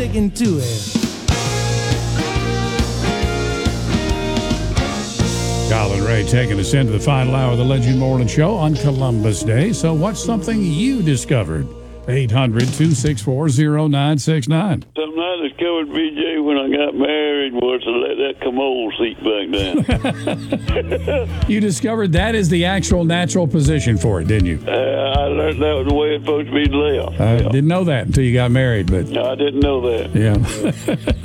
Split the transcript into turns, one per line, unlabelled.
sticking to it.
Colin Ray taking us into the final hour of the Legend Morning Show on Columbus Day. So what's something you discovered? 800-264-0969.
Something I discovered, BJ, when I got married was to let that commode seat back down.
You discovered that is the actual natural position for it, didn't you?
I learned that was the way it's supposed to be left.
I didn't know that until you got married, but
I didn't know that.
yeah.